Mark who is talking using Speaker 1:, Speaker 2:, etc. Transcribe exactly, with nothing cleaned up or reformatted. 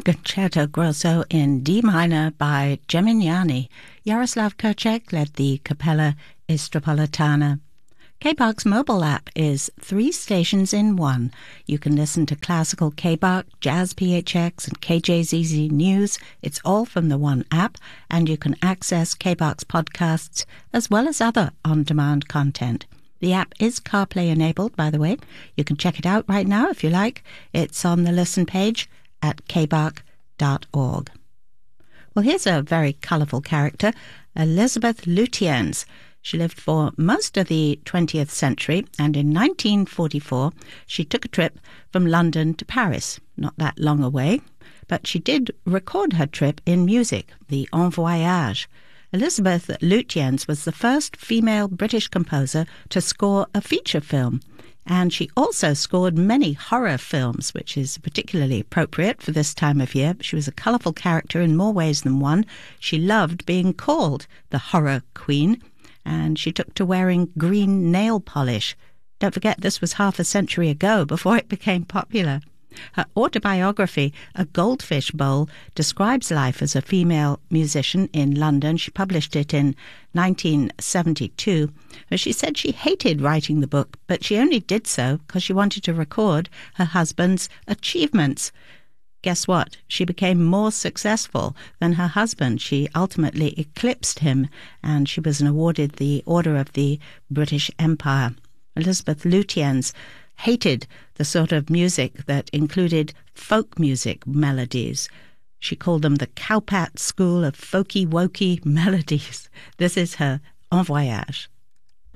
Speaker 1: Concerto Grosso in D minor by Gemignani. Jaroslav Kirchek led the Capella Istropolitana. K-Bark's mobile app is three stations in one. You can listen to classical K-Bark, Jazz P H X, and K J Z Z News. It's all from the one app, and you can access K-Bark's podcasts as well as other on-demand content. The app is CarPlay enabled, by the way. You can check it out right now if you like. It's on the listen page at k bark dot org. Well, here's a very colourful character, Elizabeth Lutyens. She lived for most of the twentieth century, and in nineteen forty-four she took a trip from London to Paris, not that long away, but she did record her trip in music, the En Voyage. Elizabeth Lutyens was the first female British composer to score a feature film, and she also scored many horror films, which is particularly appropriate for this time of year. She was a colourful character in more ways than one. She loved being called the Horror Queen, and she took to wearing green nail polish. Don't forget, this was half a century ago, before it became popular. Her autobiography, A Goldfish Bowl, describes life as a female musician in London. She published it in nineteen seventy-two. She said she hated writing the book, but she only did so because she wanted to record her husband's achievements. Guess what? She became more successful than her husband. She ultimately eclipsed him, and she was awarded the Order of the British Empire. Elizabeth Lutyens hated the sort of music that included folk music melodies. She called them the Cowpat school of folky-wokey melodies. This is her En Voyage.